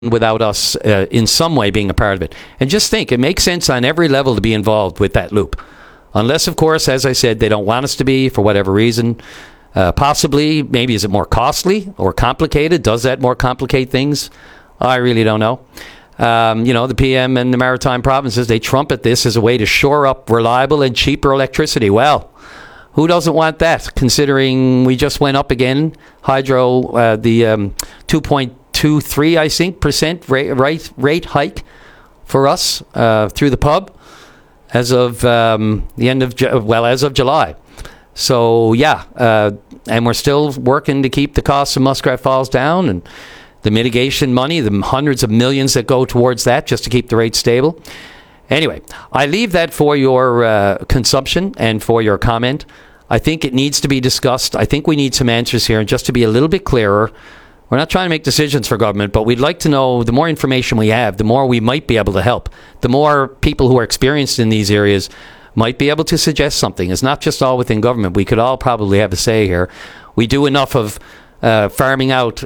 without us in some way being a part of it. And just think, it makes sense on every level to be involved with that loop. Unless, of course, as I said, they don't want us to be for whatever reason. Possibly, maybe is it more costly or complicated? Does that more complicate things? I really don't know. The PM and the maritime provinces, they trumpet this as a way to shore up reliable and cheaper electricity. Well, who doesn't want that, considering we just went up again, hydro, the 2.23, I think, percent rate hike for us through the pub as of as of July. So, and we're still working to keep the costs of Muskrat Falls down, and the mitigation money, the hundreds of millions that go towards that just to keep the rate stable. Anyway, I leave that for your consumption and for your comment. I think it needs to be discussed. I think we need some answers here. And just to be a little bit clearer, we're not trying to make decisions for government, but we'd like to know, the more information we have, the more we might be able to help. The more people who are experienced in these areas might be able to suggest something. It's not just all within government. We could all probably have a say here. We do enough of farming out,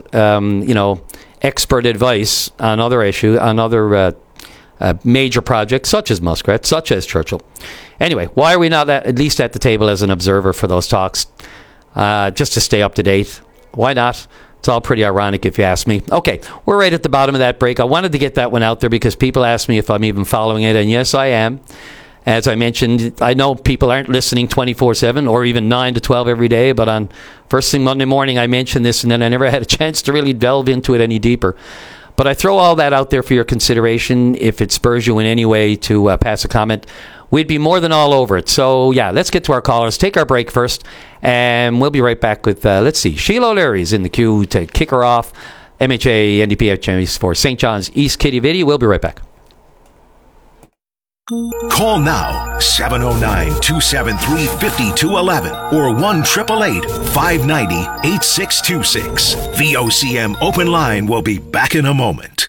expert advice on other issues, on other major projects, such as Muskrat, such as Churchill. Anyway, why are we not at least at the table as an observer for those talks, just to stay up to date? Why not? It's all pretty ironic if you ask me. Okay, we're right at the bottom of that break. I wanted to get that one out there because people ask me if I'm even following it, and yes, I am. As I mentioned, I know people aren't listening 24/7 or even 9 to 12 every day, but on first thing Monday morning, I mentioned this, and then I never had a chance to really delve into it any deeper. But I throw all that out there for your consideration. If it spurs you in any way to pass a comment, we'd be more than all over it. So, let's get to our callers. Take our break first, and we'll be right back with, Sheila O'Leary's in the queue to kick her off. MHA NDP for St. John's East Kitty Vitty. We'll be right back. Call now, 709-273-5211 or 1-888-590-8626. VOCM Open Line will be back in a moment.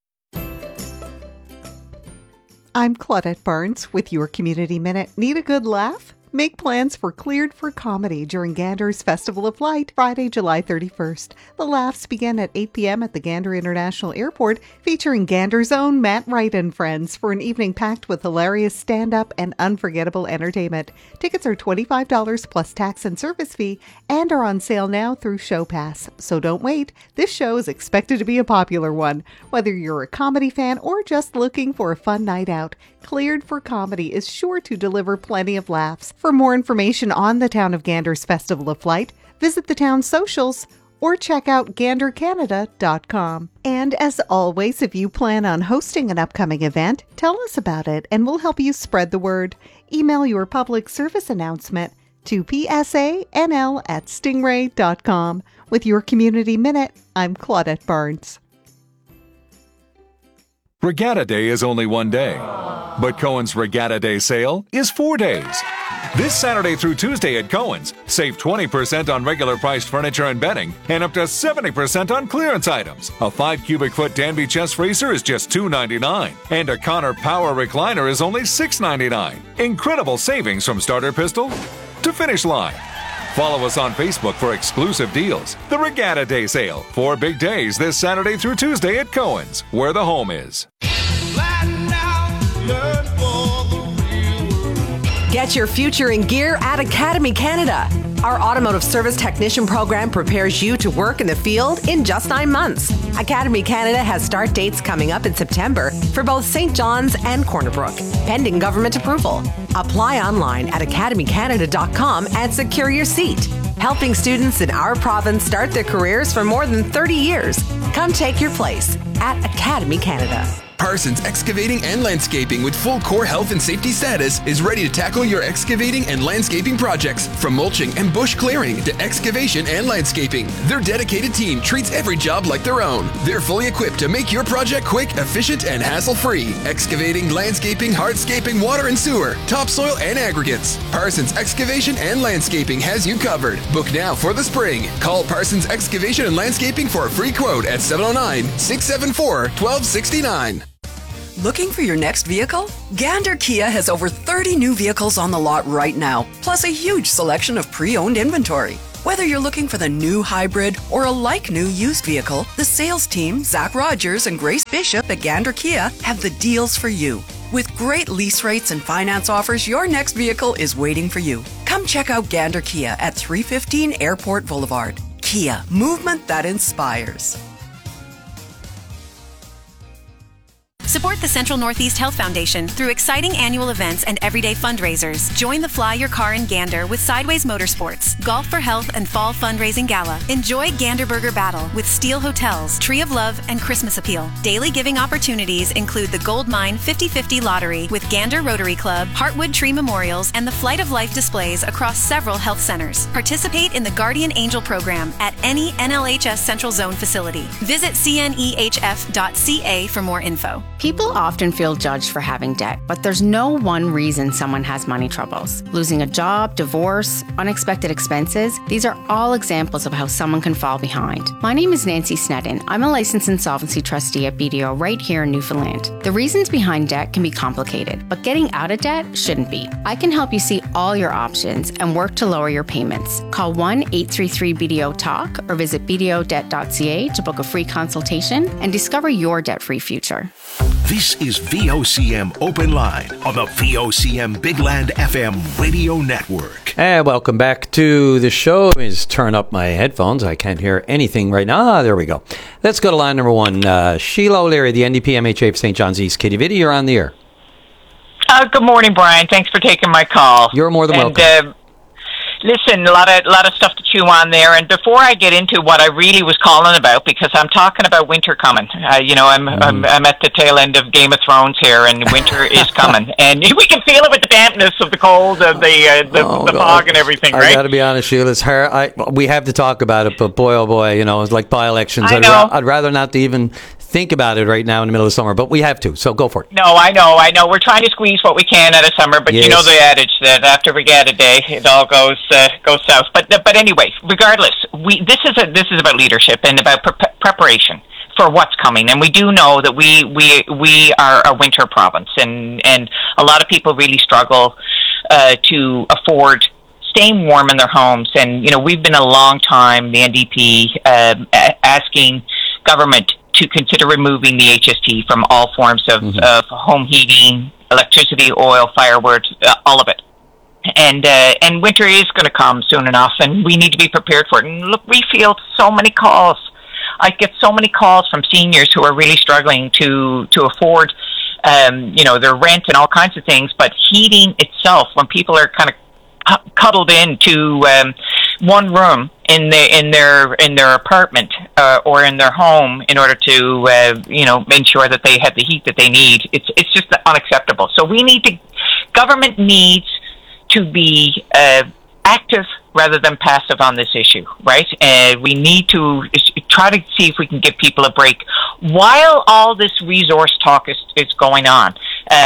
I'm Claudette Barnes with your Community Minute. Need a good laugh? Make plans for Cleared for Comedy during Gander's Festival of Light, Friday, July 31st. The laughs begin at 8 p.m. at the Gander International Airport, featuring Gander's own Matt Wright and friends for an evening packed with hilarious stand-up and unforgettable entertainment. Tickets are $25 plus tax and service fee and are on sale now through ShowPass. So don't wait. This show is expected to be a popular one. Whether you're a comedy fan or just looking for a fun night out, Cleared for Comedy is sure to deliver plenty of laughs. For more information on the Town of Gander's Festival of Light, visit the town's socials or check out gandercanada.com. And as always, if you plan on hosting an upcoming event, tell us about it and we'll help you spread the word. Email your public service announcement to psanl@stingray.com. With your Community Minute, I'm Claudette Barnes. Regatta Day is only one day, but Cohen's Regatta Day sale is 4 days. This Saturday through Tuesday at Cohen's, save 20% on regular priced furniture and bedding and up to 70% on clearance items. A 5 cubic foot Danby chest freezer is just $2.99, and a Connor Power recliner is only $6.99. Incredible savings from starter pistol to finish line. Follow us on Facebook for exclusive deals. The Regatta Day Sale. 4 big days this Saturday through Tuesday at Cohen's, where the home is. Get your future in gear at Academy Canada. Our automotive service technician program prepares you to work in the field in just 9 months. Academy Canada has start dates coming up in September for both St. John's and Corner Brook, pending government approval. Apply online at academycanada.com and secure your seat. Helping students in our province start their careers for more than 30 years. Come take your place at Academy Canada. Parsons Excavating and Landscaping with full core health and safety status is ready to tackle your excavating and landscaping projects. From mulching and bush clearing to excavation and landscaping, their dedicated team treats every job like their own. They're fully equipped to make your project quick, efficient, and hassle-free. Excavating, landscaping, hardscaping, water and sewer, topsoil, and aggregates. Parsons Excavation and Landscaping has you covered. Book now for the spring. Call Parsons Excavation and Landscaping for a free quote at 709-674-1269. Looking for your next vehicle? Gander Kia has over 30 new vehicles on the lot right now, plus a huge selection of pre-owned inventory. Whether you're looking for the new hybrid or a like-new used vehicle, the sales team, Zach Rogers and Grace Bishop at Gander Kia, have the deals for you. With great lease rates and finance offers, your next vehicle is waiting for you. Come check out Gander Kia at 315 Airport Boulevard. Kia, movement that inspires. Support the Central Northeast Health Foundation through exciting annual events and everyday fundraisers. Join the Fly Your Car in Gander with Sideways Motorsports, Golf for Health and Fall Fundraising Gala. Enjoy Gander Burger Battle with Steel Hotels, Tree of Love, and Christmas Appeal. Daily giving opportunities include the Gold Mine 50/50 Lottery with Gander Rotary Club, Heartwood Tree Memorials, and the Flight of Life displays across several health centers. Participate in the Guardian Angel program at any NLHS Central Zone facility. Visit cnehf.ca for more info. People often feel judged for having debt, but there's no one reason someone has money troubles. Losing a job, divorce, unexpected expenses, these are all examples of how someone can fall behind. My name is Nancy Snedden. I'm a licensed insolvency trustee at BDO right here in Newfoundland. The reasons behind debt can be complicated, but getting out of debt shouldn't be. I can help you see all your options and work to lower your payments. Call 1-833-BDO-TALK or visit bdodebt.ca to book a free consultation and discover your debt-free future. This is VOCM Open Line on the VOCM Big Land FM radio network. And welcome back to the show. Let me just turn up my headphones. I can't hear anything right now. There we go. Let's go to line number one. Sheila O'Leary, the NDP MHA for St. John's East. Kitty Vitty, you're on the air. Good morning, Brian. Thanks for taking my call. You're more than welcome. Listen, a lot of stuff to chew on there. And before I get into what I really was calling about, because I'm talking about winter coming. I'm at the tail end of Game of Thrones here, and winter is coming, and we can feel it with the dampness of the cold and the fog and everything. Right? I got to be honest, Sheila. It's her. We have to talk about it, but boy, oh boy, it's like by-elections. I'd rather not even think about it right now in the middle of summer, but we have to, so go for it. No, I know. We're trying to squeeze what we can out of summer, but yes. You know the adage that after Regatta Day, it all goes south. But anyway, regardless, this is about leadership and about preparation for what's coming, and we do know that we are a winter province, and a lot of people really struggle to afford staying warm in their homes, and we've been a long time, the NDP, asking government to consider removing the HST from all forms of home heating, electricity, oil, firewood, all of it. And winter is going to come soon enough, and we need to be prepared for it. And look, we field so many calls. I get so many calls from seniors who are really struggling to afford, their rent and all kinds of things. But heating itself, when people are kind of cuddled into one room in their apartment or in their home in order to ensure that they have the heat that they need, it's just unacceptable. So government needs to be active rather than passive on this issue, right? We need to try to see if we can give people a break while all this resource talk is going on.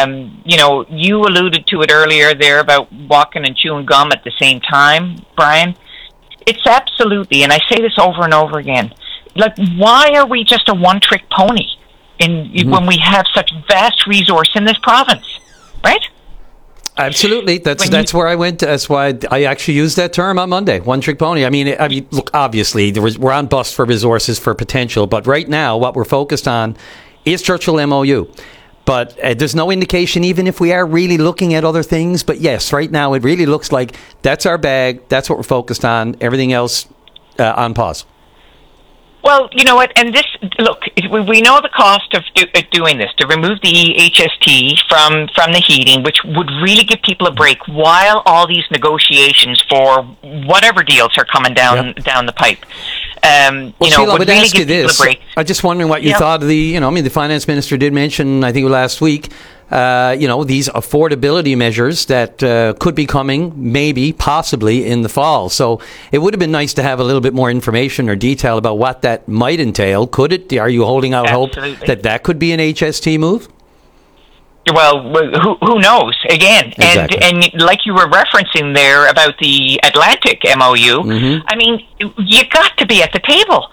You alluded to it earlier there about walking and chewing gum at the same time, Brian. It's absolutely, and I say this over and over again, like, why are we just a one-trick pony when we have such vast resource in this province, right? Absolutely. That's where I went. That's why I actually used that term on Monday. One trick pony. I mean, look, obviously we're on bust for resources, for potential, but right now what we're focused on is Churchill MOU. But there's no indication, even if we are really looking at other things. But yes, right now it really looks like that's our bag. That's what we're focused on. Everything else on pause. Well, you know what, and we know the cost of doing this, to remove the HST from the heating, which would really give people a break while all these negotiations for whatever deals are coming down the pipe. Sheila, I would really ask you this. I'm just wondering what you thought of the finance minister did mention, I think last week, these affordability measures that could be coming, maybe, possibly, in the fall. So it would have been nice to have a little bit more information or detail about what that might entail. Could it? Are you holding out hope that could be an HST move? Well, who knows? Again, exactly. and like you were referencing there about the Atlantic MOU, I mean, you got to be at the table.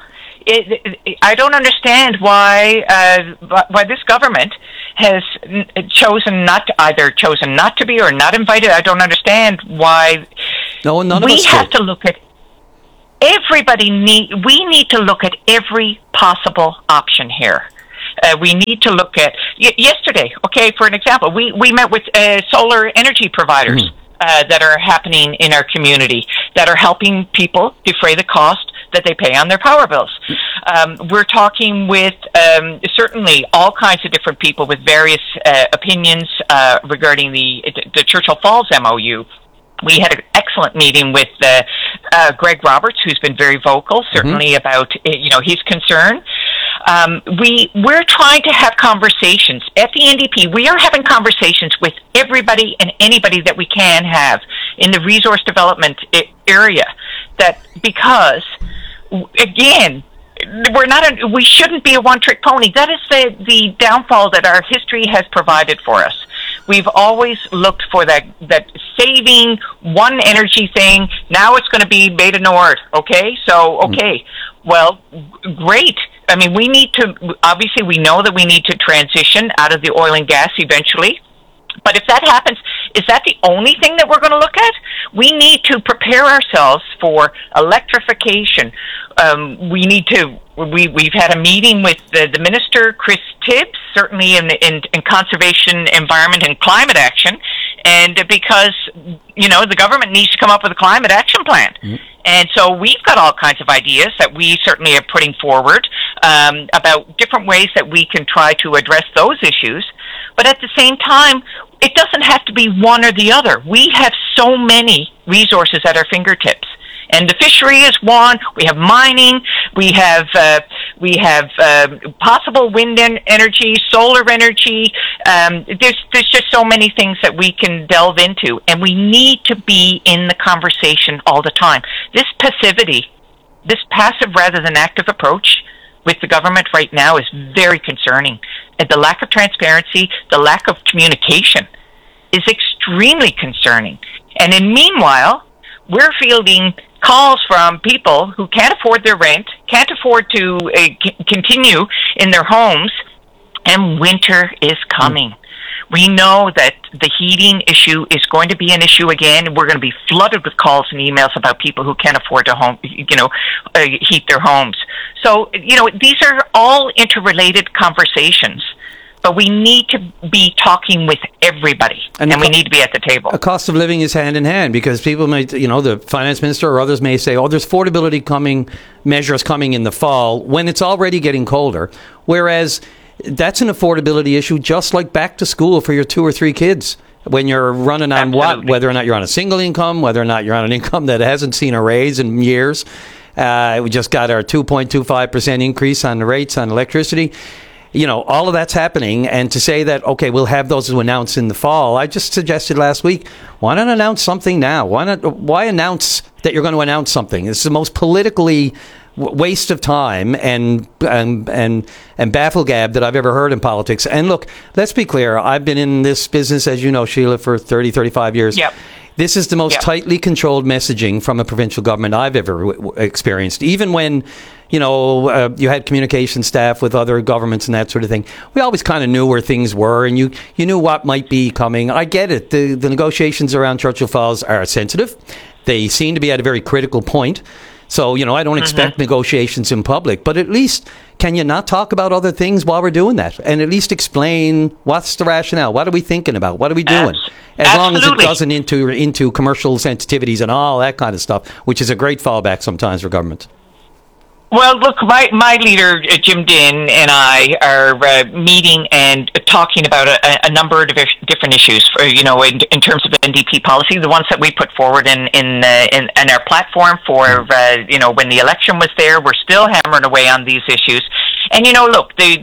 I don't understand why this government has chosen not to be or not invited. I don't understand why. No, none of us have to look at. we need to look at every possible option here. We need to look at yesterday. Okay, for an example, we met with solar energy providers that are happening in our community that are helping people defray the cost that they pay on their power bills. We're talking with certainly all kinds of different people with various opinions regarding the Churchill Falls MOU. We had an excellent meeting with Greg Roberts, who's been very vocal, certainly about his concern. We're trying to have conversations at the NDP. We are having conversations with everybody and anybody that we can have in the resource development area. That because, again, we shouldn't be a one-trick pony. That is the downfall that our history has provided for us. We've always looked for that saving one energy thing. Now it's going to be Beta Nord. Okay, so well, great. I mean, we know that we need to transition out of the oil and gas eventually. But if that happens, is that the only thing that we're going to look at? We need to prepare ourselves for electrification. We've had a meeting with the Minister, Chris Tibbs, certainly in conservation, environment, and climate action, and because, the government needs to come up with a climate action plan. And so we've got all kinds of ideas that we certainly are putting forward about different ways that we can try to address those issues. But at the same time, it doesn't have to be one or the other. We have so many resources at our fingertips. And the fishery is one. We have mining. We have possible wind energy, solar energy. There's just so many things that we can delve into, and we need to be in the conversation all the time. This passivity, this passive rather than active approach with the government right now is very concerning. And the lack of transparency, the lack of communication is extremely concerning. And meanwhile, we're fielding calls from people who can't afford their rent, can't afford to continue in their homes, and winter is coming. We know that the heating issue is going to be an issue again. We're going to be flooded with calls and emails about people who can't afford to heat their homes. So, these are all interrelated conversations. But we need to be talking with everybody, and we need to be at the table. A cost of living is hand in hand, because people may, the finance minister or others may say, there's affordability measures coming in the fall when it's already getting colder. Whereas that's an affordability issue, just like back to school for your 2 or 3 kids. When you're running on whether or not you're on a single income, whether or not you're on an income that hasn't seen a raise in years. We just got our 2.25% increase on the rates on electricity. All of that's happening, and to say that, okay, we'll have those to announce in the fall, I just suggested last week, why not announce something now? Why announce that you're going to announce something? It's the most politically waste of time and bafflegab that I've ever heard in politics. And look, let's be clear, I've been in this business, as you know, Sheila, for 30, 35 years. Yep. This is the most tightly controlled messaging from a provincial government I've ever experienced. Even when, you had communication staff with other governments and that sort of thing, we always kind of knew where things were, and you knew what might be coming. I get it. The negotiations around Churchill Falls are sensitive. They seem to be at a very critical point. So, I don't expect negotiations in public, but at least can you not talk about other things while we're doing that? And at least explain what's the rationale? What are we thinking about? What are we doing? As long as it doesn't into commercial sensitivities and all that kind of stuff, which is a great fallback sometimes for governments. Well, look, my leader, Jim Dinn, and I are meeting and talking about a number of different issues, in terms of NDP policy, the ones that we put forward in our platform for, when the election was there. We're still hammering away on these issues. And, look, the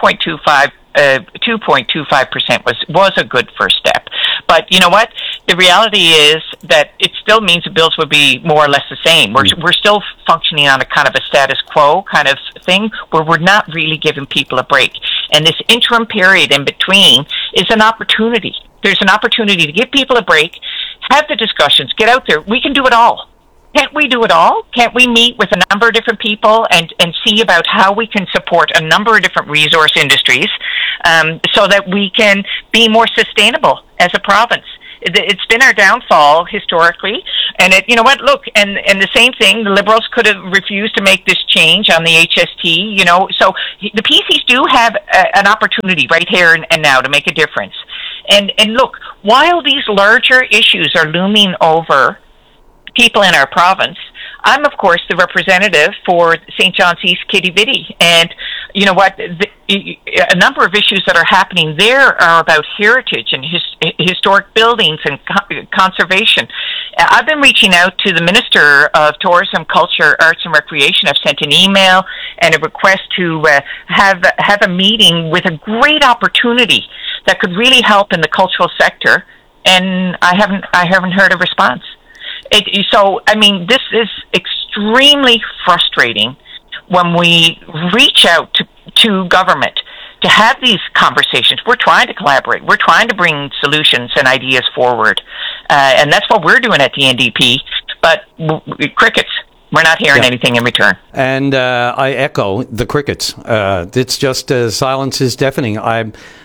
2.25% was a good first step. But you know what? The reality is that it still means the bills would be more or less the same. We're still functioning on a kind of a status quo kind of thing where we're not really giving people a break. And this interim period in between is an opportunity. There's an opportunity to give people a break, have the discussions, get out there. We can do it all. Can't we do it all? Can't we meet with a number of different people and see about how we can support a number of different resource industries so that we can be more sustainable as a province? It's been our downfall historically. And you know what? Look, and the same thing. The Liberals could have refused to make this change on the HST. You know, so the PCs do have an opportunity right here and now to make a difference. And look, while these larger issues are looming over people in our province, I'm, of course, the representative for St. John's East Quidi-Vidi. And you know what? A number of issues that are happening there are about heritage and historic buildings and conservation. I've been reaching out to the Minister of Tourism, Culture, Arts and Recreation. I've sent an email and a request to have a meeting with a great opportunity that could really help in the cultural sector. And I haven't heard a response. So, I mean, this is extremely frustrating when we reach out to government to have these conversations. We're trying to collaborate. We're trying to bring solutions and ideas forward. And that's what we're doing at the NDP. But crickets. We're not hearing anything in return. And I echo the crickets. It's just silence is deafening. I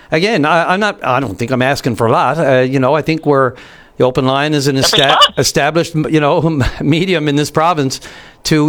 don't think I'm asking for a lot. I think the Open Line is an established, medium in this province to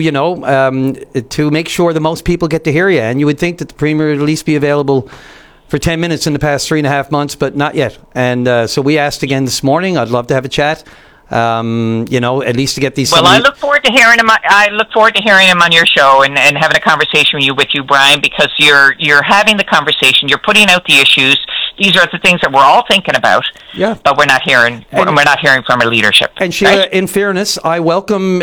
make sure that most people get to hear you. And you would think that the Premier would at least be available for 10 minutes in the past 3.5 months, but not yet. And so we asked again this morning. I'd love to have a chat. At least to get these. Well, I look forward to hearing him. I look forward to hearing him on your show and having a conversation with you, Brian, because you're having the conversation. You're putting out the issues. These are the things that we're all thinking about. Yeah. But we're not hearing. We're not hearing from our leadership. And Sheila, right? In fairness, I welcome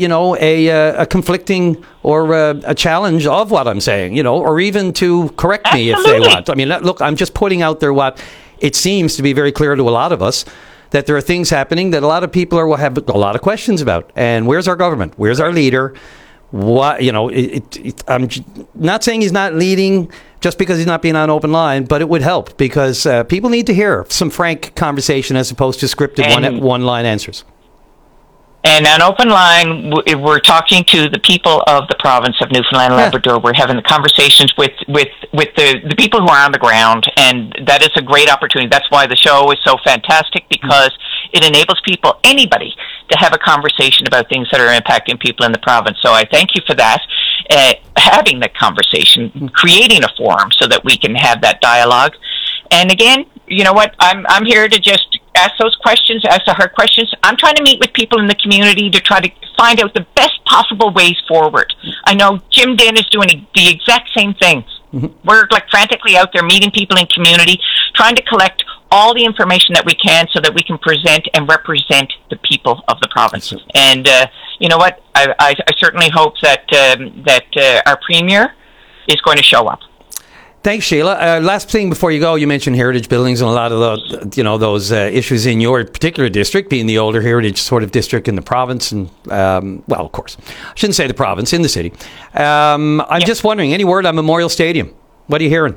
a conflicting or a challenge of what I'm saying. Or even to correct me if they want. I mean, look, I'm just putting out there what it seems to be very clear to a lot of us, that there are things happening that a lot of people will have a lot of questions about. And where's our government? Where's our leader? What I'm not saying he's not leading just because he's not being on Open Line, but it would help because people need to hear some frank conversation as opposed to scripted one-line answers. And on Open Line, we're talking to the people of the province of Newfoundland and Labrador. We're having the conversations with the people who are on the ground, and that is a great opportunity. That's why the show is so fantastic, because it enables people, anybody, to have a conversation about things that are impacting people in the province. So I thank you for that, having that conversation, creating a forum so that we can have that dialogue. And again, you know what? I'm here to just ask those questions, ask the hard questions. I'm trying to meet with people in the community to try to find out the best possible ways forward. I know Jim Dinn is doing the exact same thing. Mm-hmm. We're frantically out there meeting people in community, trying to collect all the information that we can so that we can present and represent the people of the province. And you know what? I certainly hope that our Premier is going to show up. Thanks, Sheila. Last thing before you go, you mentioned heritage buildings and a lot of those issues in your particular district, being the older heritage sort of district in the province, and of course, I shouldn't say the province, in the city. I'm just wondering, any word on Memorial Stadium? What are you hearing?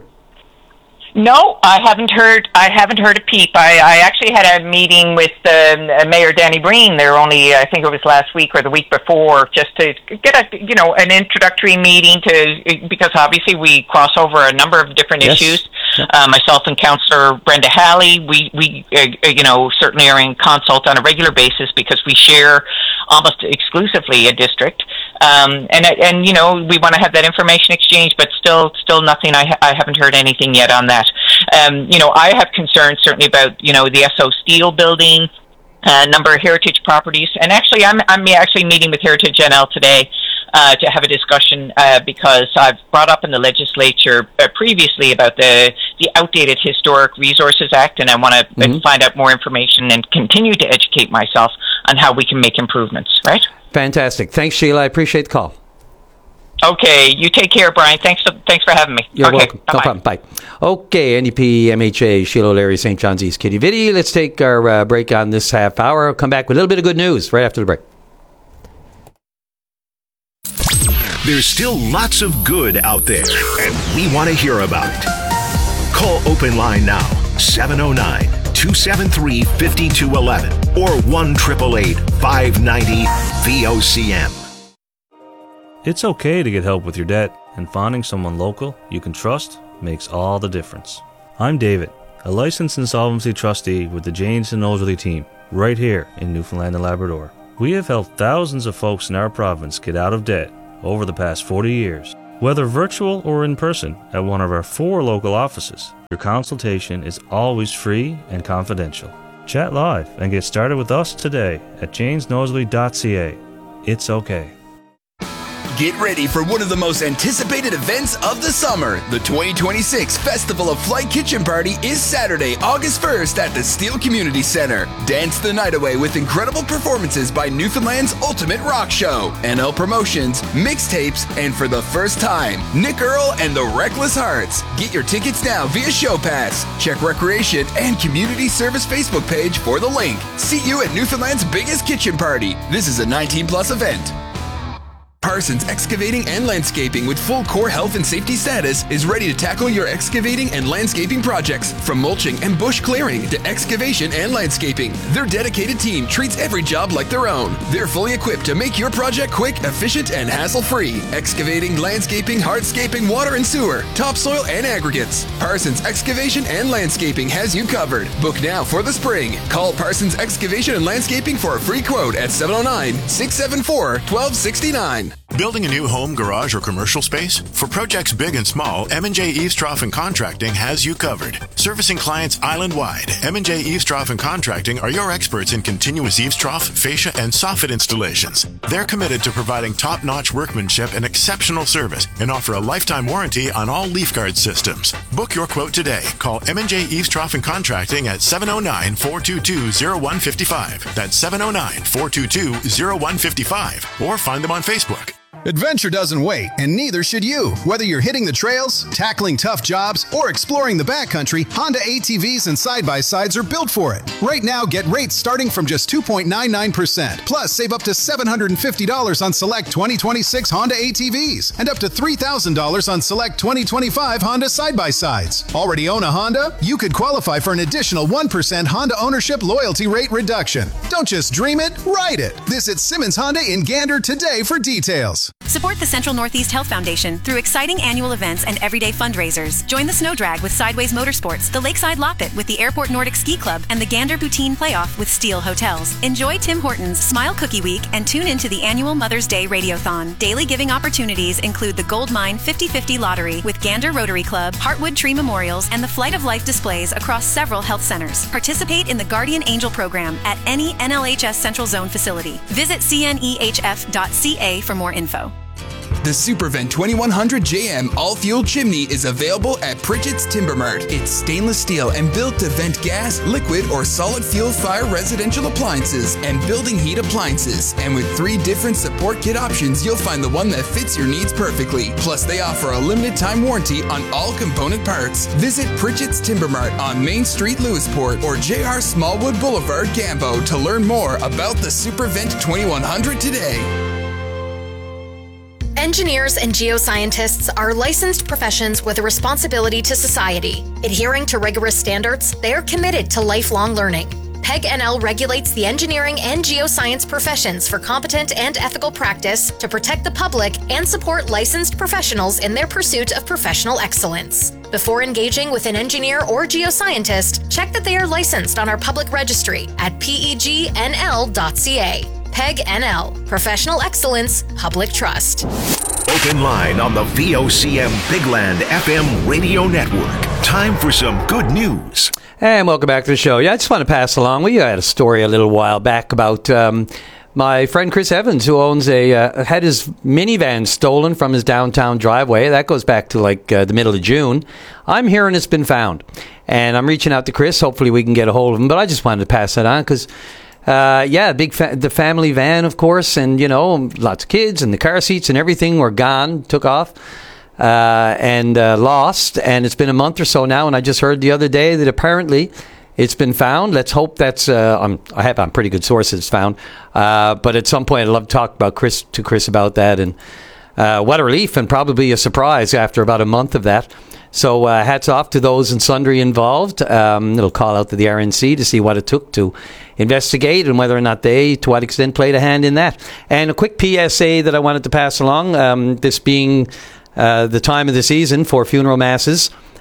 No, I haven't heard a peep. I actually had a meeting with Mayor Danny Breen there only, I think it was last week or the week before, just to get an introductory meeting because obviously we cross over a number of different issues. Yep. Myself and Councillor Brenda Halley, we certainly are in consult on a regular basis because we share almost exclusively a district. And we want to have that information exchange, but still nothing. I haven't heard anything yet on that. I have concerns certainly about, the SO Steel building, a number of heritage properties. And actually, I'm actually meeting with Heritage NL today to have a discussion because I've brought up in the legislature previously about the outdated Historic Resources Act, and I want to find out more information and continue to educate myself on how we can make improvements, right? Fantastic. Thanks, Sheila. I appreciate the call. Okay, you take care, Brian. Thanks for having me. You're welcome. Bye-bye. No problem. Bye. Okay, NDP, MHA, Sheila O'Leary, St. John's East Quidi-Vidi. Let's take our break on this half hour. I'll come back with a little bit of good news right after the break. There's still lots of good out there, and we want to hear about it. Call Open Line now, 709-273-5211 or 1-888-590-VOCM. It's okay to get help with your debt, and finding someone local you can trust makes all the difference. I'm David, a licensed insolvency trustee with the Janes and Noseworthy team, right here in Newfoundland and Labrador. We have helped thousands of folks in our province get out of debt over the past 40 years. Whether virtual or in person at one of our 4 local offices, your consultation is always free and confidential. Chat live and get started with us today at janesnoseworthy.ca. It's okay. Get ready for one of the most anticipated events of the summer. The 2026 Festival of Flight Kitchen Party is Saturday, August 1st at the Steele Community Center. Dance the night away with incredible performances by Newfoundland's Ultimate Rock Show, NL Promotions, mixtapes, and for the first time, Nick Earl and the Reckless Hearts. Get your tickets now via Show Pass. Check Recreation and Community Service Facebook page for the link. See you at Newfoundland's biggest kitchen party. This is a 19+ event. Parsons Excavating and Landscaping with full core health and safety status is ready to tackle your excavating and landscaping projects. From mulching and bush clearing to excavation and landscaping, their dedicated team treats every job like their own. They're fully equipped to make your project quick, efficient, and hassle-free. Excavating, landscaping, hardscaping, water and sewer, topsoil, and aggregates. Parsons Excavation and Landscaping has you covered. Book now for the spring. Call Parsons Excavation and Landscaping for a free quote at 709-674-1269. Building a new home, garage, or commercial space? For projects big and small, M&J Eavestrough and Contracting has you covered. Servicing clients island-wide, M&J Eavestrough and Contracting are your experts in continuous eavestrough, fascia, and soffit installations. They're committed to providing top-notch workmanship and exceptional service and offer a lifetime warranty on all leaf guard systems. Book your quote today. Call M&J Eavestrough and Contracting at 709-422-0155. That's 709-422-0155. Or find them on Facebook. Adventure doesn't wait, and neither should you. Whether you're hitting the trails, tackling tough jobs, or exploring the backcountry, Honda ATVs and side-by-sides are built for it. Right now, get rates starting from just 2.99%. Plus, save up to $750 on select 2026 Honda ATVs and up to $3,000 on select 2025 Honda side-by-sides. Already own a Honda? You could qualify for an additional 1% Honda ownership loyalty rate reduction. Don't just dream it, ride it. Visit Simmons Honda in Gander today for details. Support the Central Northeast Health Foundation through exciting annual events and everyday fundraisers. Join the Snow Drag with Sideways Motorsports, the Lakeside Loppet with the Airport Nordic Ski Club, and the Gander Poutine Playoff with Steele Hotels. Enjoy Tim Hortons Smile Cookie Week and tune into the annual Mother's Day Radiothon. Daily giving opportunities include the Gold Mine 50/50 Lottery with Gander Rotary Club, Heartwood Tree Memorials, and the Flight of Life displays across several health centers. Participate in the Guardian Angel program at any NLHS Central Zone facility. Visit cnehf.ca for more info. The Supervent 2100 JM all-fuel chimney is available at Pritchett's Timber Mart. It's stainless steel and built to vent gas, liquid, or solid fuel fire residential appliances and building heat appliances. And with 3 different support kit options, you'll find the one that fits your needs perfectly. Plus, they offer a limited time warranty on all component parts. Visit Pritchett's Timber Mart on Main Street, Lewisport, or JR Smallwood Boulevard, Gambo to learn more about the Supervent 2100 today. Engineers and geoscientists are licensed professions with a responsibility to society. Adhering to rigorous standards, they are committed to lifelong learning. PEG NL regulates the engineering and geoscience professions for competent and ethical practice to protect the public and support licensed professionals in their pursuit of professional excellence. Before engaging with an engineer or geoscientist, check that they are licensed on our public registry at pegnl.ca. PEG NL, Professional Excellence, Public Trust. Open line on the VOCM Bigland FM radio network. Time for some good news. And welcome back to the show. Yeah, I just want to pass along. We had a story a little while back about my friend Chris Evans, who owns had his minivan stolen from his downtown driveway. That goes back to like the middle of June. I'm hearing it's been found. And I'm reaching out to Chris. Hopefully we can get a hold of him. But I just wanted to pass that on because... the family van, of course, and, you know, lots of kids and the car seats and everything were gone, took off, and lost. And it's been a month or so now, and I just heard the other day that apparently it's been found. Let's hope that's, I have on pretty good sources it's found. But at some point I'd love to talk about Chris about that. And what a relief and probably a surprise after about a month of that. So hats off to those and sundry involved. It'll call out to the RNC to see what it took to investigate and whether or not they, to what extent, played a hand in that. And a quick PSA that I wanted to pass along, this being the time of the season for funeral masses.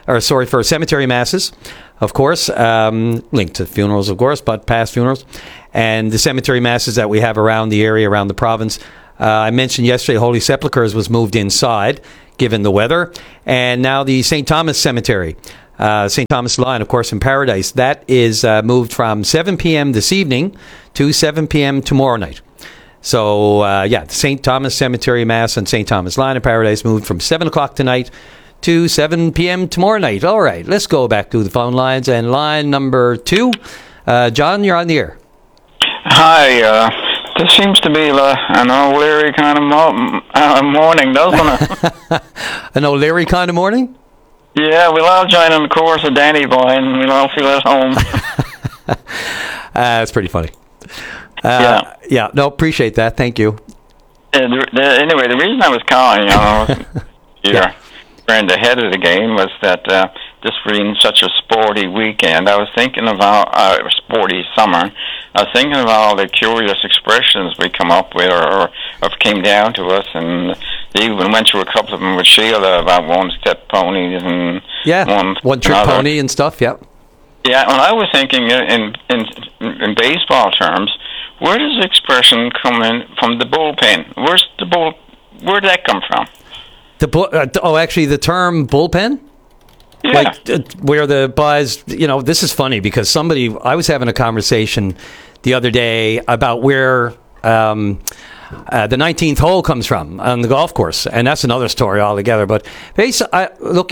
for cemetery masses, of course, linked to funerals, of course, but past funerals, and the cemetery masses that we have around the area, around the province. I mentioned yesterday Holy Sepulchres was moved inside, given the weather, and now the St. Thomas Cemetery, St. Thomas Line, of course, in Paradise, that is moved from 7 p.m. this evening to 7 p.m. tomorrow night. So, the St. Thomas Cemetery Mass and St. Thomas Line in Paradise moved from 7 o'clock tonight to 7 p.m. tomorrow night. All right, let's go back to the phone lines. And line number 2, John, you're on the air. Hi, this seems to be an O'Leary kind of morning, doesn't it? An O'Leary kind of morning? Yeah, we'll all join in the chorus of Danny Boy and we'll all feel at home. That's pretty funny. Yeah, no, appreciate that. Thank you. Anyway, the reason I was calling, your friend ahead of the game was that just being such a sporty weekend, I was thinking about sporty summer. I was thinking of all the curious expressions we come up with or came down to us, and they even went through a couple of them with Sheila about one-step ponies and one-trick pony and stuff. Yeah. Yeah, well, I was thinking in baseball terms, where does the expression come in from the bullpen? Where did that come from? Actually, the term bullpen? Yeah. Like, where the buzz, this is funny because I was having a conversation the other day about where the 19th hole comes from on the golf course, and that's another story altogether. But basically, look,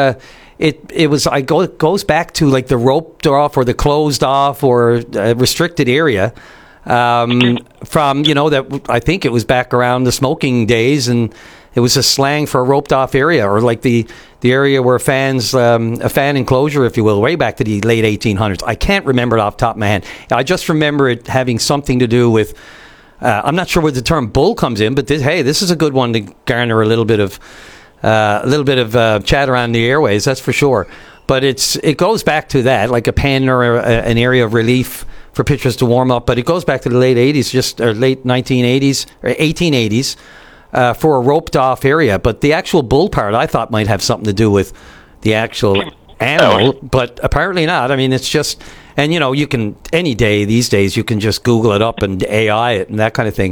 it goes back to like the roped off or the closed off or restricted area from, that I think it was back around the smoking days, and it was a slang for a roped off area, or like the area where a fan enclosure, if you will, way back to the late 1800s. I can't remember it off the top of my head. I just remember it having something to do with, I'm not sure where the term bull comes in, but this is a good one to garner a little bit of chat around the airways, that's for sure. But it goes back to that, like a pen or an area of relief for pitchers to warm up. But it goes back to the late 80s, or late 1980s or 1880s. For a roped-off area, but the actual bull part I thought might have something to do with the actual animal, but apparently not. I mean, it's just, and you can, any day these days, you can just Google it up and AI it and that kind of thing.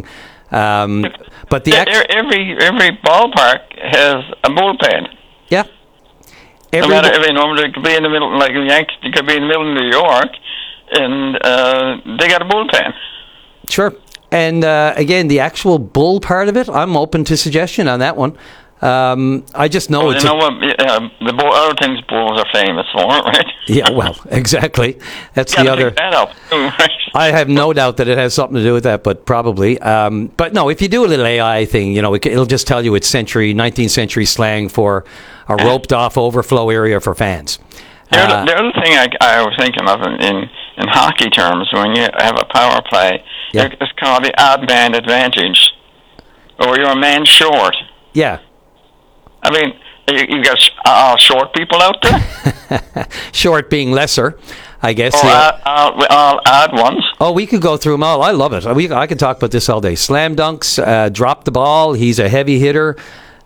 But every ballpark has a bullpen. Yeah. No matter, it could be in the middle, like the Yankees, it could be in the middle of New York, and they got a bullpen. Sure. And again, the actual bull part of it, I'm open to suggestion on that one. I just know the other things bulls are famous for, right? Yeah, well, exactly. That's the other. Pick that up, right? I have no doubt that it has something to do with that, but probably. But no, if you do a little AI thing, it'll just tell you it's 19th century slang for a roped off overflow area for fans. The other thing I was thinking of in hockey terms, when you have a power play, it's called the odd man advantage, or you're a man short. Yeah. I mean, you got all short people out there? Short being lesser, I guess. Or all odd ones. Oh, we could go through them all. I love it. I could talk about this all day. Slam dunks, drop the ball. He's a heavy hitter.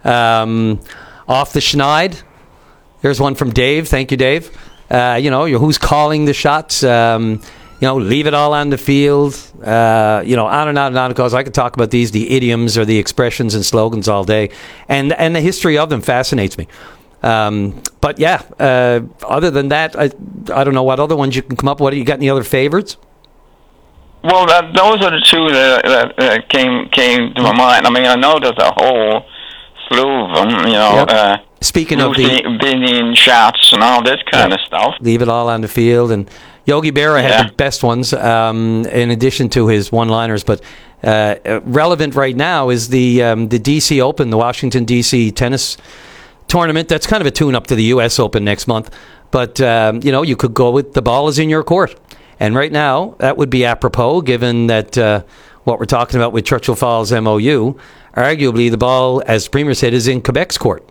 Off the schneid. There's one from Dave. Thank you, Dave. Who's calling the shots? Leave it all on the field. On and on and on. Because I could talk about the idioms or the expressions and slogans all day, and the history of them fascinates me. But yeah, other than that, I don't know what other ones you can come up with. You got any other favorites? Well, those are the two that came to my mind. I mean, I know there's a whole slew of them. Yep. Speaking of the shots and all this kind of stuff. Leave it all on the field. And Yogi Berra had the best ones in addition to his one-liners. But relevant right now is the D.C. Open, the Washington, D.C. tennis tournament. That's kind of a tune-up to the U.S. Open next month. But, you could go with the ball is in your court. And right now, that would be apropos, given that what we're talking about with Churchill Falls MOU, arguably the ball, as the Premier said, is in Quebec's court.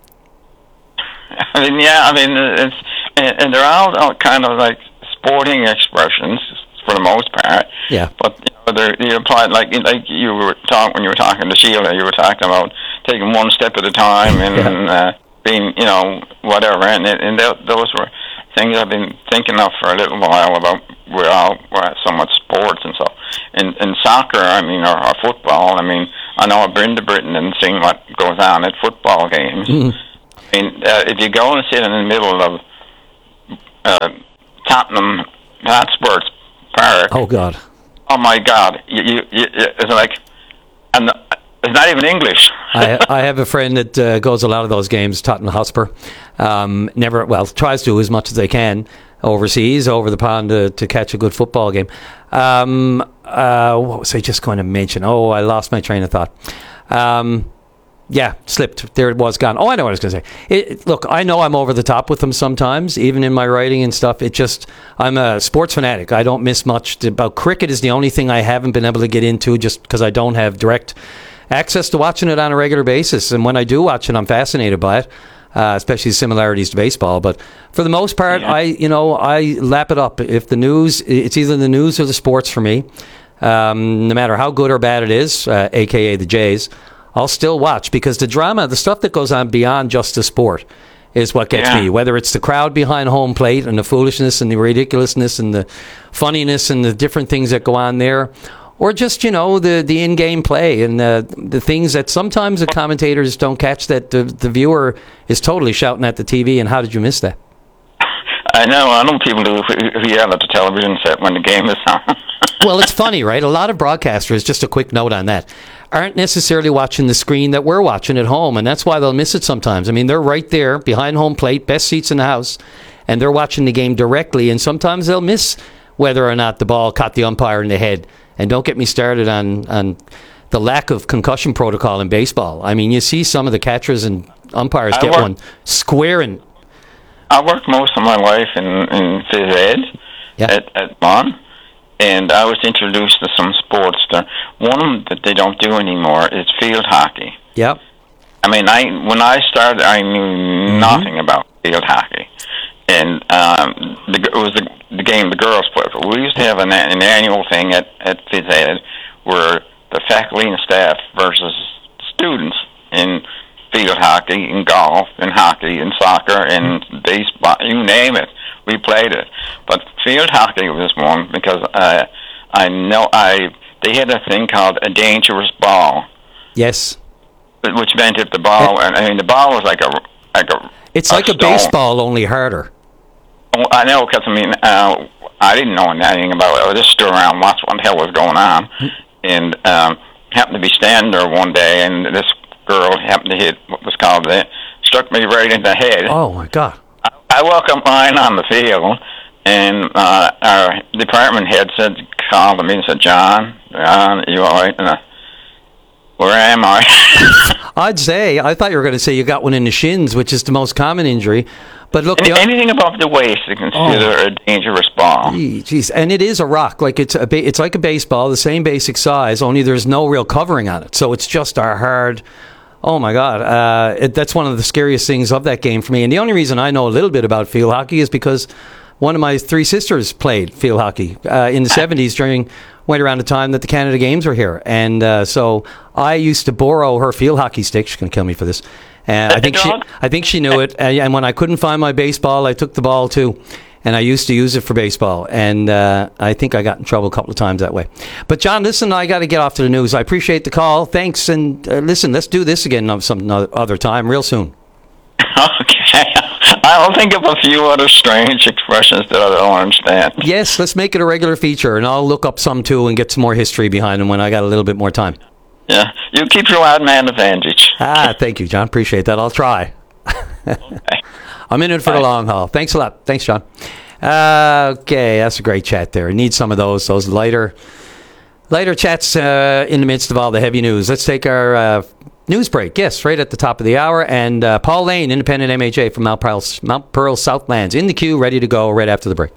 It's and they're all kind of like sporting expressions for the most part. Yeah. But they apply like you were talking when you were talking to Sheila. You were talking about taking one step at a time, and being, whatever. And those were things I've been thinking of for a little while about we're so much sports and stuff. And soccer, or football, I know I've been to Britain and seen what goes on at football games. If you go and sit in the middle of Tottenham Hotspur's park. Oh, God. Oh, my God. It's like, and it's not even English. I have a friend that goes a lot of those games, Tottenham Hotspur. Tries to as much as they can overseas, over the pond, to catch a good football game. What was I just going to mention? Oh, I lost my train of thought. Slipped. There it was, gone. Oh, I know what I was going to say. Look, I know I'm over the top with them sometimes, even in my writing and stuff. I'm a sports fanatic. I don't miss much. About cricket is the only thing I haven't been able to get into, just because I don't have direct access to watching it on a regular basis. And when I do watch it, I'm fascinated by it, especially the similarities to baseball. But for the most part, I lap it up. If the news, it's either the news or the sports for me. No matter how good or bad it is, a.k.a. the Jays, I'll still watch, because the drama, the stuff that goes on beyond just the sport, is what gets me. Whether it's the crowd behind home plate and the foolishness and the ridiculousness and the funniness and the different things that go on there, or just, the in-game play and the things that sometimes the commentators don't catch, that the viewer is totally shouting at the TV. And how did you miss that? I know people who yell at the television set when the game is on. Well, it's funny, right? A lot of broadcasters, just a quick note on that, aren't necessarily watching the screen that we're watching at home, and that's why they'll miss it sometimes. They're right there behind home plate, best seats in the house, and they're watching the game directly, and sometimes they'll miss whether or not the ball caught the umpire in the head. And don't get me started on the lack of concussion protocol in baseball. You see some of the catchers and umpires get one square in. I worked most of my life in phys ed at Bonn. And I was introduced to some sports. One that they don't do anymore is field hockey. Yep. When I started, I knew nothing about field hockey. And it was the game the girls played. We used to have an annual thing at phys ed where the faculty and staff versus students in field hockey, in golf, in hockey, in soccer, in baseball, you name it. We played it. But field hockey was one, because they had a thing called a dangerous ball. Yes. Which meant if the ball, the ball was like a it's like a baseball, only harder. Oh, I know, because I didn't know anything about it. I just stood around and watched what the hell was going on. And happened to be standing there one day, and this girl happened to hit what was called struck me right in the head. Oh, my God. I welcomed mine on the field, and our department head called me and said, John, you all right? Where am I? I'd say, I thought you were going to say you got one in the shins, which is the most common injury. But look, anything above the waist is considered a dangerous ball. Jeez, and it is a rock. Like it's like a baseball, the same basic size, only there's no real covering on it. So it's just a hard. Oh my God, that's one of the scariest things of that game for me. And the only reason I know a little bit about field hockey is because one of my three sisters played field hockey in the 70s right around the time that the Canada Games were here. And so I used to borrow her field hockey stick. She's going to kill me for this. And I think she knew it. And when I couldn't find my baseball, I took the ball too. And I used to use it for baseball. And I think I got in trouble a couple of times that way. But John, listen, I got to get off to the news. I appreciate the call. Thanks. And listen, let's do this again some other time real soon. Okay. I'll think of a few other strange expressions that I don't understand. Yes, let's make it a regular feature. And I'll look up some too and get some more history behind them when I got a little bit more time. Yeah, you keep your odd man advantage. Thank you, John. Appreciate that. I'll try. Okay. I'm in it for the long haul. Thanks a lot. Thanks, John. Okay, that's a great chat there. I need some of those lighter chats in the midst of all the heavy news. Let's take our news break. Yes, right at the top of the hour. And Paul Lane, independent MHA from Mount Pearl Southlands, in the queue, ready to go right after the break.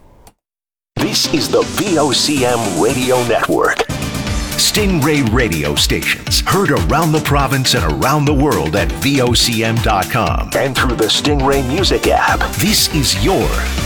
This is the VOCM Radio Network. Stingray radio stations heard around the province and around the world at VOCM.com and through the Stingray Music app. This is your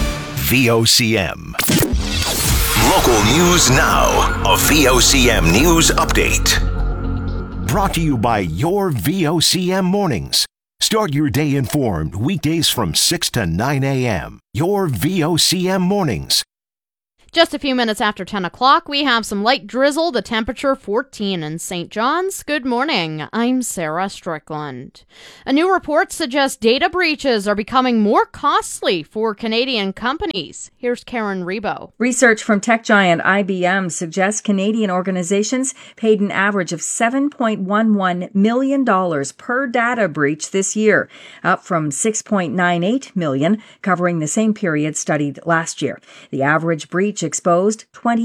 VOCM. Local news now. A VOCM news update. Brought to you by your VOCM mornings. Start your day informed weekdays from 6 to 9 a.m. Your VOCM mornings. Just a few minutes after 10 o'clock, we have some light drizzle, the temperature 14 in St. John's. Good morning, I'm Sarah Strickland. A new report suggests data breaches are becoming more costly for Canadian companies. Here's Karen Rebo. Research from tech giant IBM suggests Canadian organizations paid an average of $7.11 million per data breach this year, up from $6.98 million covering the same period studied last year. The average breach exposed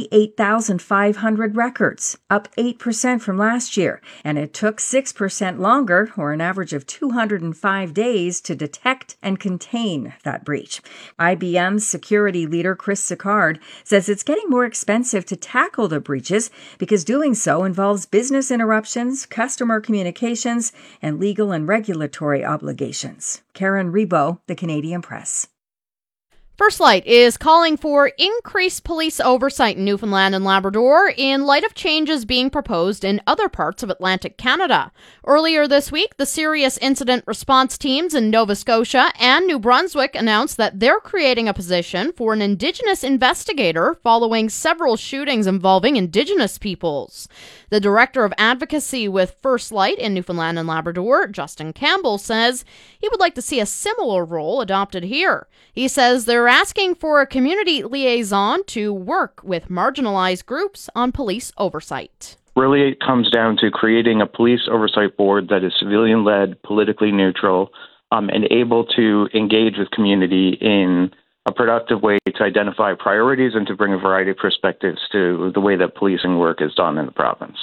28,500 records, up 8% from last year, and it took 6% longer, or an average of 205 days, to detect and contain that breach. IBM's security leader, Chris Sicard, says it's getting more expensive to tackle the breaches because doing so involves business interruptions, customer communications, and legal and regulatory obligations. Karen Rebo, The Canadian Press. First Light is calling for increased police oversight in Newfoundland and Labrador in light of changes being proposed in other parts of Atlantic Canada. Earlier this week, the Serious Incident Response Teams in Nova Scotia and New Brunswick announced that they're creating a position for an Indigenous investigator following several shootings involving Indigenous peoples. The Director of Advocacy with First Light in Newfoundland and Labrador, Justin Campbell, says he would like to see a similar role adopted here. He says they're asking for a community liaison to work with marginalized groups on police oversight. Really, it comes down to creating a police oversight board that is civilian-led, politically neutral, and able to engage with community in a productive way to identify priorities and to bring a variety of perspectives to the way that policing work is done in the province.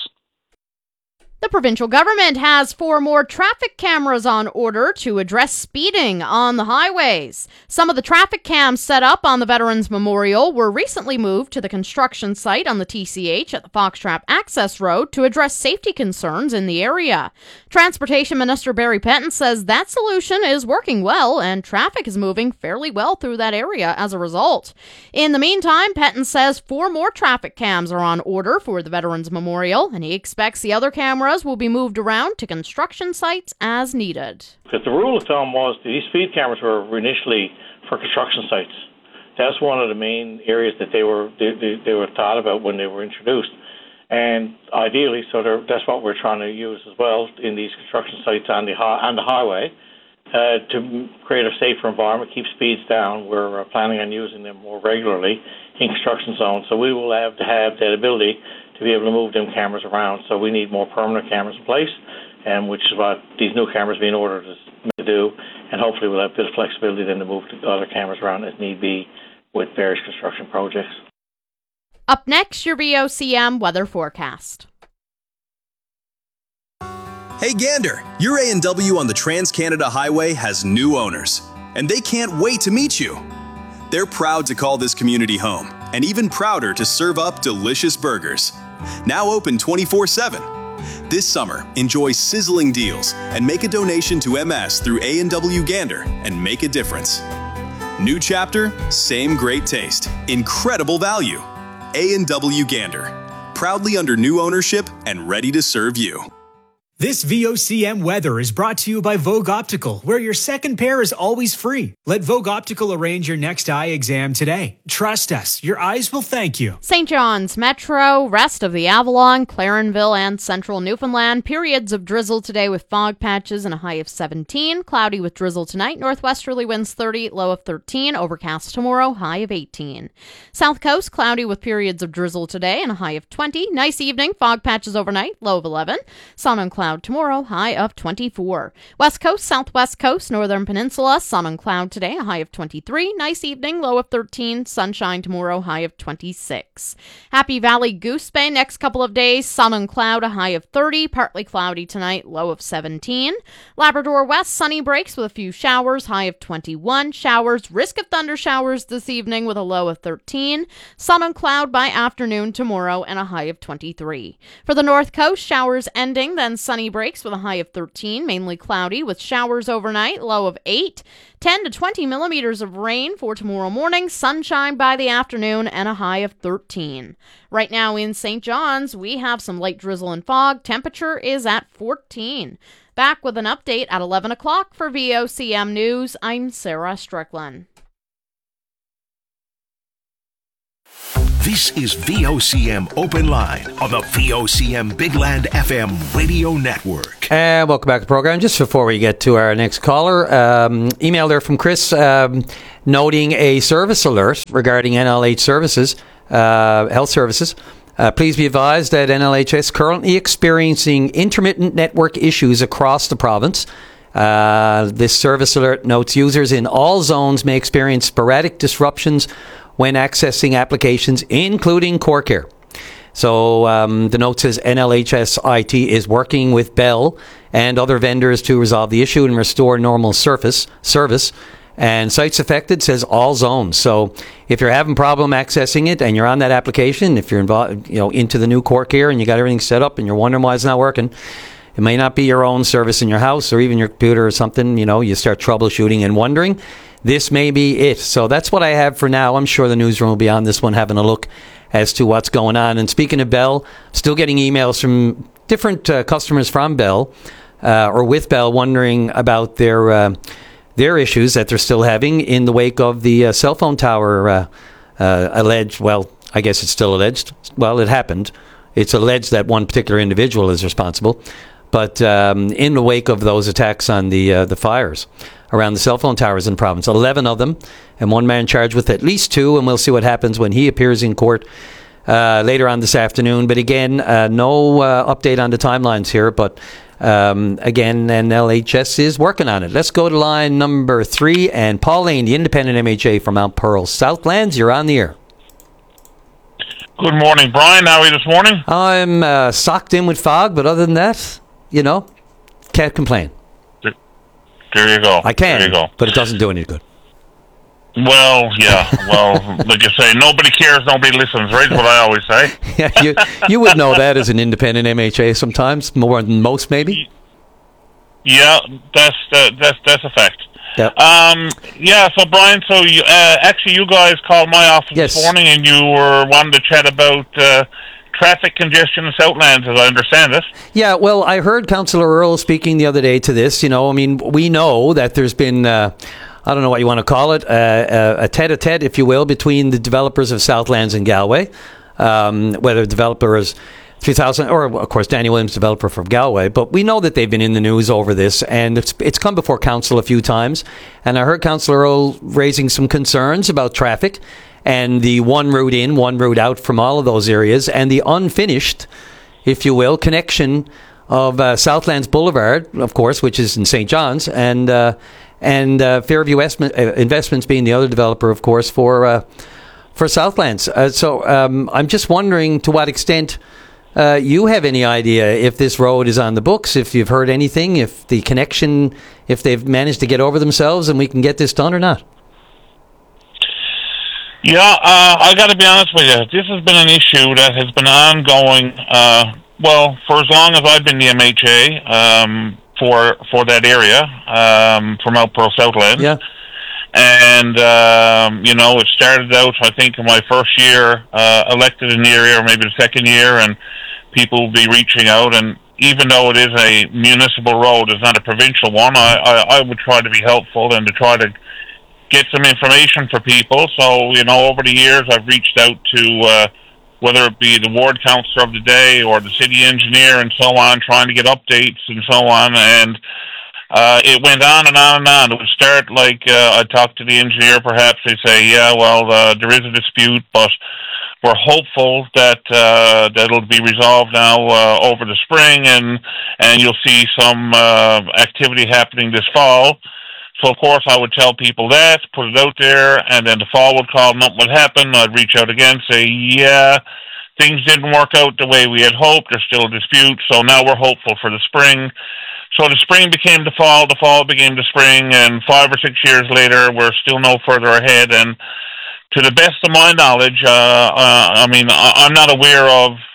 The provincial government has 4 more traffic cameras on order to address speeding on the highways. Some of the traffic cams set up on the Veterans Memorial were recently moved to the construction site on the TCH at the Foxtrap Access Road to address safety concerns in the area. Transportation Minister Barry Penton says that solution is working well and traffic is moving fairly well through that area as a result. In the meantime, Penton says 4 more traffic cams are on order for the Veterans Memorial, and he expects the other cameras will be moved around to construction sites as needed. Because the rule of thumb was these speed cameras were initially for construction sites. That's one of the main areas that they were thought about when they were introduced. And ideally, that's what we're trying to use as well in these construction sites on the highway to create a safer environment, keep speeds down. We're planning on using them more regularly in construction zones. So we will have to have that ability to be able to move them cameras around. So we need more permanent cameras in place, and which is what these new cameras being ordered is meant to do. And hopefully we'll have a bit of flexibility then to move the other cameras around as need be with various construction projects. Up next, your VOCM weather forecast. Hey Gander, your A&W on the Trans-Canada Highway has new owners, and they can't wait to meet you. They're proud to call this community home, and even prouder to serve up delicious burgers. Now open 24/7. This summer, enjoy sizzling deals and make a donation to MS through A&W Gander and make a difference. New chapter, same great taste, incredible value. A&W Gander, proudly under new ownership and ready to serve you. This VOCM weather is brought to you by Vogue Optical, where your second pair is always free. Let Vogue Optical arrange your next eye exam today. Trust us, your eyes will thank you. St. John's Metro, rest of the Avalon, Clarenville, and central Newfoundland. Periods of drizzle today with fog patches and a high of 17. Cloudy with drizzle tonight. Northwesterly winds 30, low of 13. Overcast tomorrow, high of 18. South Coast, cloudy with periods of drizzle today and a high of 20. Nice evening, fog patches overnight, low of 11. Sun and cloud tomorrow, high of 24. West Coast, Southwest Coast, Northern Peninsula, sun and cloud today, a high of 23. Nice evening, low of 13. Sunshine tomorrow, high of 26. Happy Valley Goose Bay next couple of days, sun and cloud, a high of 30. Partly cloudy tonight, low of 17. Labrador West, sunny breaks with a few showers, high of 21. Showers, risk of thunder showers this evening with a low of 13. Sun and cloud by afternoon tomorrow and a high of 23. For the North Coast, showers ending, then sunny breaks with a high of 13, mainly cloudy with showers overnight, low of 8. 10 to 20 millimeters of rain for tomorrow morning, sunshine by the afternoon, and a high of 13. Right now in St. John's, we have some light drizzle and fog. Temperature is at 14. Back with an update at 11 o'clock for VOCM News. I'm Sarah Strickland. This is VOCM Open Line on the VOCM Big Land FM radio network. And welcome back to the program. Just before we get to our next caller, email there from Chris noting a service alert regarding NLH services, health services. Please be advised that NLHS is currently experiencing intermittent network issues across the province. This service alert notes users in all zones may experience sporadic disruptions when accessing applications, including CoreCare. So the note says NLHS IT is working with Bell and other vendors to resolve the issue and restore normal service. And sites affected says all zones. So if you're having problem accessing it and you're on that application, if you're involved, into the new CoreCare and you got everything set up and you're wondering why it's not working, it may not be your own service in your house or even your computer or something. You start troubleshooting and wondering. This may be it. So that's what I have for now. I'm sure the newsroom will be on this one having a look as to what's going on. And speaking of Bell, still getting emails from different customers from Bell or with Bell wondering about their issues that they're still having in the wake of the cell phone tower alleged. Well, I guess it's still alleged. Well, it happened. It's alleged that one particular individual is responsible. But in the wake of those attacks on the fires around the cell phone towers in the province, 11 of them, and one man charged with at least 2, and we'll see what happens when he appears in court later on this afternoon. But again, no update on the timelines here, but again, NLHS is working on it. Let's go to line number 3, and Paul Lane, the independent MHA from Mount Pearl Southlands, you're on the air. Good morning, Brian. How are you this morning? I'm socked in with fog, but other than that, can't complain. There you go. I can, there you go. But it doesn't do any good. Well, yeah. Well, like you say, nobody cares, nobody listens, right? That's what I always say. Yeah, you would know that as an independent MHA sometimes, more than most, maybe. Yeah, that's a fact. Yep. Yeah. So, Brian, you guys called my office this morning, and you were wanting to chat about traffic congestion in Southlands, as I understand it. Yeah, well, I heard Councillor Earl speaking the other day to this. We know that there's been, I don't know what you want to call it, a tete-a-tete, if you will, between the developers of Southlands and Galway, whether developer is 3000, or of course Danny Williams, developer from Galway, but we know that they've been in the news over this, and it's come before council a few times, and I heard Councillor Earl raising some concerns about traffic and the one route in, one route out from all of those areas, and the unfinished, if you will, connection of Southlands Boulevard, of course, which is in St. John's, and Fairview Investments being the other developer, of course, for Southlands. So I'm just wondering to what extent you have any idea if this road is on the books, if you've heard anything, if the connection, if they've managed to get over themselves and we can get this done or not. Yeah, I got to be honest with you. This has been an issue that has been ongoing, for as long as I've been the MHA, for that area, for Mount Pearl Southlands. Yeah. And, it started out, I think, in my first year elected in the area, or maybe the second year, and people will be reaching out. And even though it is a municipal road, it's not a provincial one, I would try to be helpful and to try to get some information for people. So, over the years, I've reached out to whether it be the ward councillor of the day or the city engineer and so on, trying to get updates and so on. And it went on and on and on. It would start like I'd talk to the engineer, perhaps they'd say, there is a dispute, but we're hopeful that that'll be resolved now over the spring, and you'll see some activity happening this fall. So, of course, I would tell people that, put it out there, and then the fall would call, nothing would happen. I'd reach out again, say, things didn't work out the way we had hoped. There's still a dispute, so now we're hopeful for the spring. So the spring became the fall became the spring, and 5 or 6 years later, we're still no further ahead. And to the best of my knowledge, I'm not aware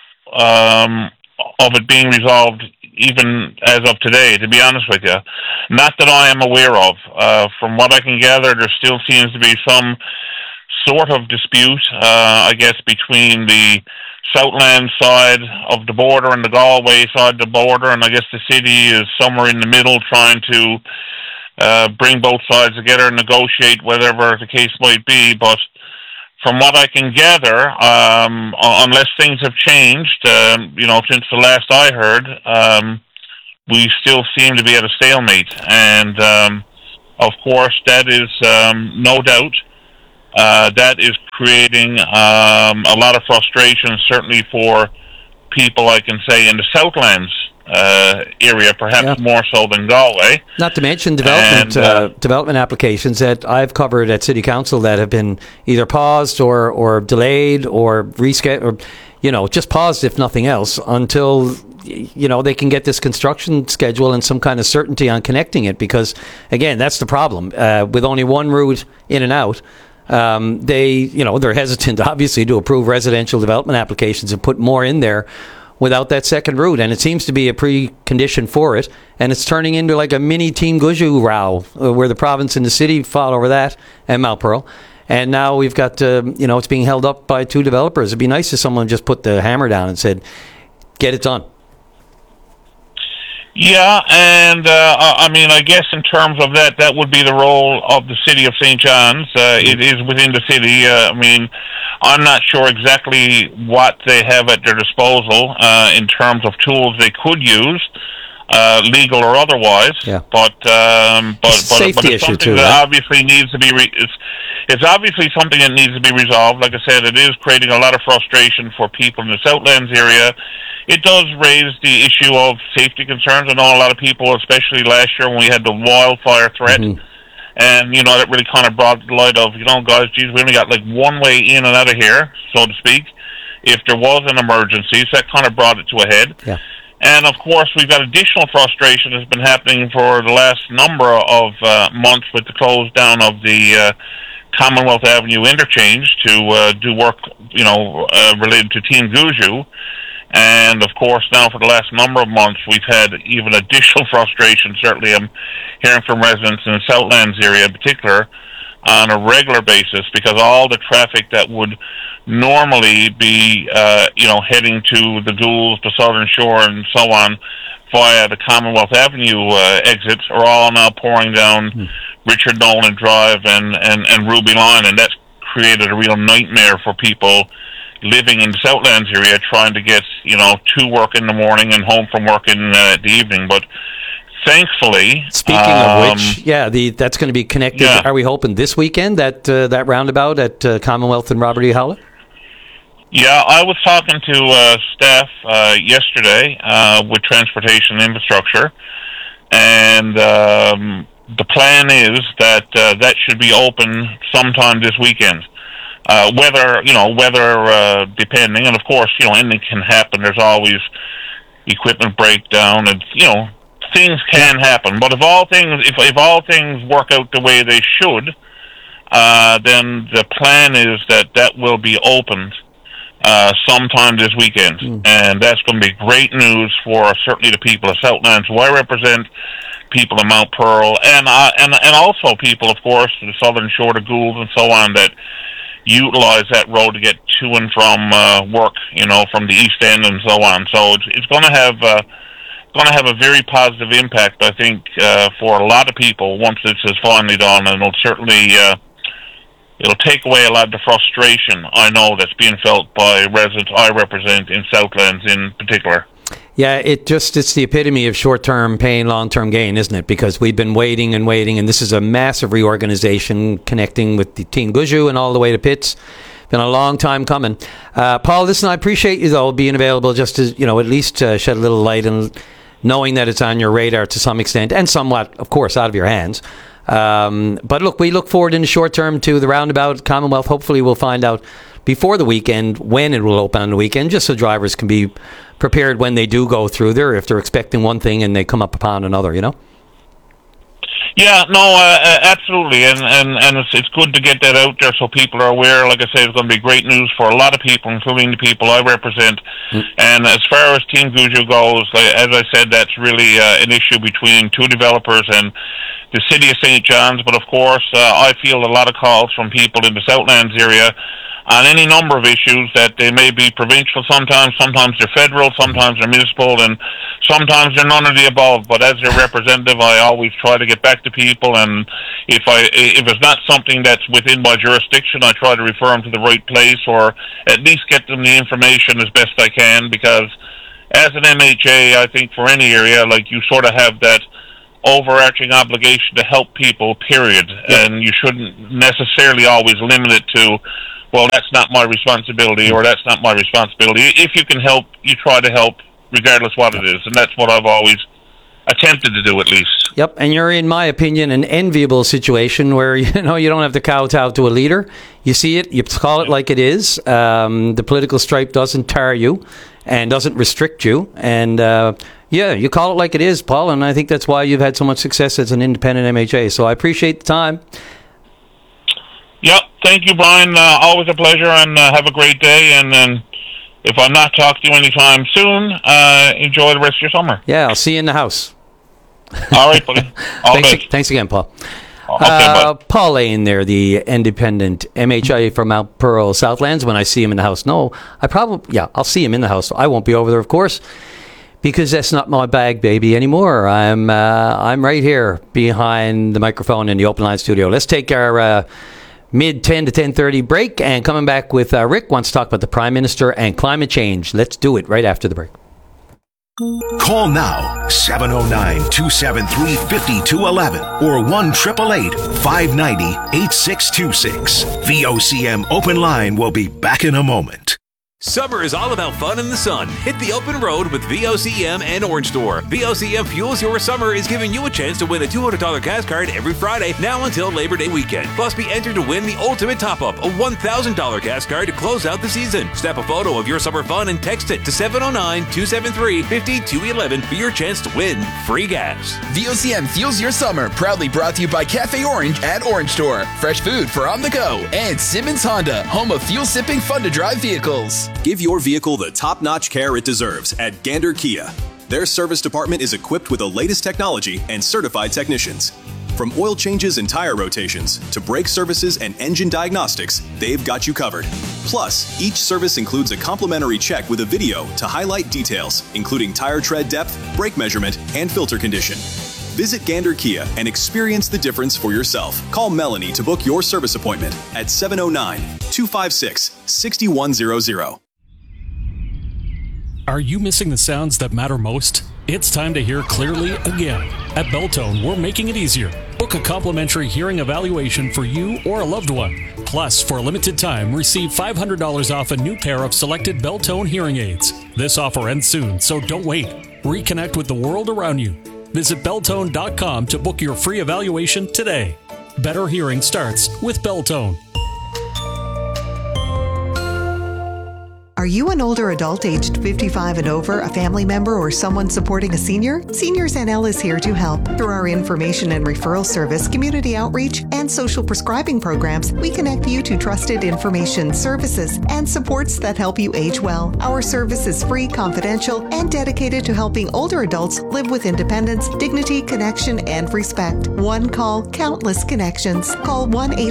of it being resolved even as of today, to be honest with you. Not that I am aware of. From what I can gather, there still seems to be some sort of dispute, I guess, between the Southland side of the border and the Galway side of the border, and I guess the city is somewhere in the middle trying to bring both sides together and negotiate whatever the case might be. But from what I can gather, unless things have changed, since the last I heard, we still seem to be at a stalemate. And, of course, that is no doubt that is creating a lot of frustration, certainly for people, I can say, in the Southlands area, perhaps more so than Galway. Not to mention development applications that I've covered at City Council that have been either paused or delayed or rescheduled, or, just paused if nothing else until, they can get this construction schedule and some kind of certainty on connecting it. Because, again, that's the problem. With only one route in and out, they're hesitant, obviously, to approve residential development applications and put more in there without that second route, and it seems to be a precondition for it, and it's turning into like a mini Team Guju row, where the province and the city fought over that, and Mount Pearl, and now we've got, it's being held up by two developers. It'd be nice if someone just put the hammer down and said, get it done. Yeah, and I guess in terms of that would be the role of the City of St. John's. It is within the city. I'm not sure exactly what they have at their disposal in terms of tools they could use, legal or otherwise. Yeah. But safety it's issue something too, that right? obviously needs to be. It's obviously something that needs to be resolved. Like I said, it is creating a lot of frustration for people in the Southlands area. It does raise the issue of safety concerns. I know a lot of people, especially last year when we had the wildfire threat, and, that really kind of brought the light of, guys, geez, we only got like one way in and out of here, so to speak, if there was an emergency. So that kind of brought it to a head. Yeah. And, of course, we've got additional frustration that's been happening for the last number of months with the close down of the Commonwealth Avenue interchange to do work, related to Team Guju. And, of course, now for the last number of months, we've had even additional frustration. Certainly I'm hearing from residents in the Southlands area in particular on a regular basis, because all the traffic that would normally be, heading to the Goulds, the Southern Shore, and so on via the Commonwealth Avenue exits are all now pouring down Richard Nolan Drive and Ruby Line, and that's created a real nightmare for people living in the Southlands area, trying to get, to work in the morning and home from work in the evening. But thankfully, speaking of which, that's going to be connected. Yeah. Are we hoping this weekend that roundabout at Commonwealth and Robert E. Howell? Yeah, I was talking to staff yesterday with Transportation Infrastructure, and the plan is that that should be open sometime this weekend. Weather depending, and of course, anything can happen. There's always equipment breakdown, and things can happen. But if all things work out the way they should, then the plan is that will be opened sometime this weekend, and that's going to be great news for certainly the people of Southlands, who I represent, people of Mount Pearl, and also people, of course, the Southern Shore, the Goulds, and so on, that utilize that road to get to and from work, from the East End and so on. So it's going to have a very positive impact, I think, for a lot of people once this is finally done, and it'll certainly it'll take away a lot of the frustration I know that's being felt by residents I represent in Southlands in particular. Yeah, it's the epitome of short-term pain, long-term gain, isn't it? Because we've been waiting, and this is a massive reorganization connecting with the Team Guju and all the way to Pitts. Been a long time coming. Paul, listen, I appreciate you, though, being available just to, at least shed a little light, and knowing that it's on your radar to some extent, and somewhat, of course, out of your hands. But look, we look forward in the short term to the roundabout Commonwealth. Hopefully we'll find out before the weekend when it will open on the weekend, just so drivers can be prepared when they do go through there, if they're expecting one thing and they come up upon another, Yeah, no, absolutely, and it's good to get that out there so people are aware. Like I say, it's going to be great news for a lot of people, including the people I represent. And as far as Team Guju goes, as I said, that's really an issue between two developers and the City of St. John's. But of course, I feel a lot of calls from people in the Southlands area on any number of issues that they may be provincial sometimes they're federal, sometimes they're municipal, and sometimes they're none of the above. But as their representative, I always try to get back to people, and if it's not something that's within my jurisdiction, I try to refer them to the right place, or at least get them the information as best I can, because as an MHA, I think for any area, like, you sort of have that overarching obligation to help people, period. Yeah. And you shouldn't necessarily always limit it to, well, that's not my responsibility, or that's not my responsibility. If you can help, you try to help, regardless what it is. And that's what I've always attempted to do, at least. Yep, and you're, in my opinion, an enviable situation where, you don't have to kowtow to a leader. You see it, you call it like it is. The political stripe doesn't tar you and doesn't restrict you. And, you call it like it is, Paul, and I think that's why you've had so much success as an independent MHA. So I appreciate the time. Yep, thank you, Brian. Always a pleasure, and have a great day. And if I'm not talking to you anytime soon, enjoy the rest of your summer. Yeah, I'll see you in the house. All right, buddy. Thanks again, Paul. Okay, Paul Lane there, the independent MHA from Mount Pearl Southlands. When I see him in the house, I'll see him in the house. I won't be over there, of course, because that's not my bag, baby, anymore. I'm right here behind the microphone in the open line studio. Let's take our mid 10 to 10:30 break, and coming back with Rick wants to talk about the Prime Minister and climate change. Let's do it right after the break. Call now, 709-273-5211 or 1-888-590-8626. VOCM Open Line will be back in a moment. Summer is all about fun in the sun. Hit the open road with VOCM and Orange Store. VOCM Fuels Your Summer is giving you a chance to win a $200 gas card every Friday, now until Labor Day weekend. Plus, be entered to win the ultimate top-up, a $1,000 gas card to close out the season. Snap a photo of your summer fun and text it to 709-273-5211 for your chance to win free gas. VOCM Fuels Your Summer, proudly brought to you by Cafe Orange at Orange Store. Fresh food for on the go. And Simmons Honda, home of fuel-sipping, fun-to-drive vehicles. Give your vehicle the top-notch care it deserves at Gander Kia. Their service department is equipped with the latest technology and certified technicians. From oil changes and tire rotations to brake services and engine diagnostics, they've got you covered. Plus, each service includes a complimentary check with a video to highlight details, including tire tread depth, brake measurement, and filter condition. Visit Gander Kia and experience the difference for yourself. Call Melanie to book your service appointment at 709-256-6100. Are you missing the sounds that matter most? It's time to hear clearly again. At Belltone, we're making it easier. Book a complimentary hearing evaluation for you or a loved one. Plus, for a limited time, receive $500 off a new pair of selected Belltone hearing aids. This offer ends soon, so don't wait. Reconnect with the world around you. Visit Belltone.com to book your free evaluation today. Better hearing starts with Belltone. Are you an older adult aged 55 and over, a family member, or someone supporting a senior? Seniors NL is here to help. Through our information and referral service, community outreach, and social prescribing programs, we connect you to trusted information, services, and supports that help you age well. Our service is free, confidential, and dedicated to helping older adults live with independence, dignity, connection, and respect. One call, countless connections. Call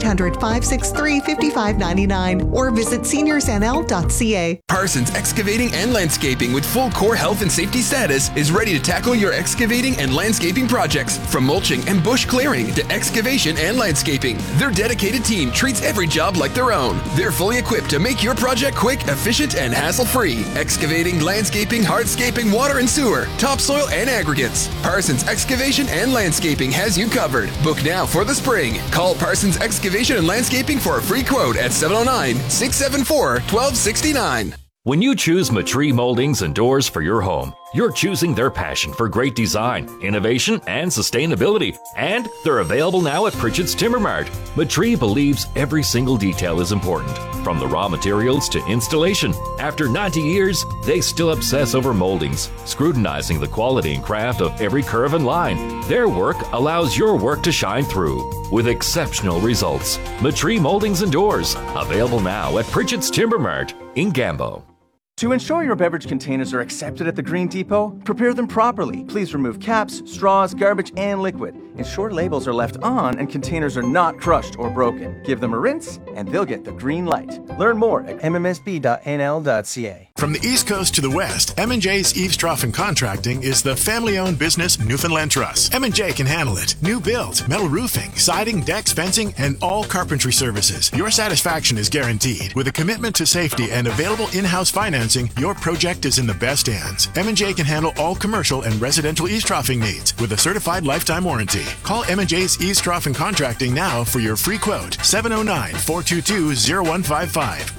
1-800-563-5599 or visit seniorsnl.ca. Parsons Excavating and Landscaping with full core health and safety status is ready to tackle your excavating and landscaping projects. From mulching and bush clearing to excavation and landscaping, their dedicated team treats every job like their own. They're fully equipped to make your project quick, efficient, and hassle-free. Excavating, landscaping, hardscaping, water and sewer, topsoil, and aggregates. Parsons Excavation and Landscaping has you covered. Book now for the spring. Call Parsons Excavation and Landscaping for a free quote at 709-674-1269. When you choose Matree Moldings and Doors for your home, you're choosing their passion for great design, innovation, and sustainability. And they're available now at Pritchett's Timber Mart. Matree believes every single detail is important, from the raw materials to installation. After 90 years, they still obsess over moldings, scrutinizing the quality and craft of every curve and line. Their work allows your work to shine through with exceptional results. Matree Moldings and Doors, available now at Pritchett's Timber Mart in Gambo. To ensure your beverage containers are accepted at the Green Depot, prepare them properly. Please remove caps, straws, garbage, and liquid. Ensure labels are left on and containers are not crushed or broken. Give them a rinse, and they'll get the green light. Learn more at mmsb.nl.ca. From the East Coast to the West, M&J's Eaves Trough and Contracting is the family-owned business Newfoundland Trust. M&J can handle it. New build, metal roofing, siding, decks, fencing, and all carpentry services. Your satisfaction is guaranteed. With a commitment to safety and available in-house financing, your project is in the best hands. M&J can handle all commercial and residential eaves troughing needs with a certified lifetime warranty. Call M&J's Eaves Trough and Contracting now for your free quote, 709-422-0155.